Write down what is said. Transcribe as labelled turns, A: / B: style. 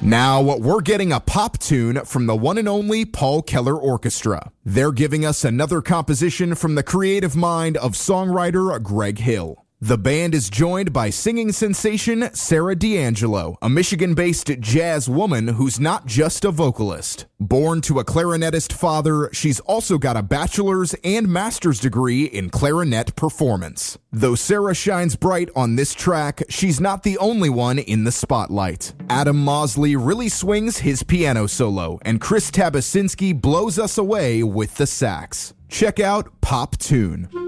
A: Now, we're getting a pop tune from the one and only Paul Keller Orchestra. They're giving us another composition from the creative mind of songwriter Greg Hill. The band is joined by singing sensation Sarah D'Angelo, a Michigan-based jazz woman who's not just a vocalist. Born to a clarinetist father, she's also got a bachelor's and master's degree in clarinet performance. Though Sarah shines bright on this track, she's not the only one in the spotlight. Adam Mosley really swings his piano solo, and Chris Tabasinski blows us away with the sax. Check out Pop Tune.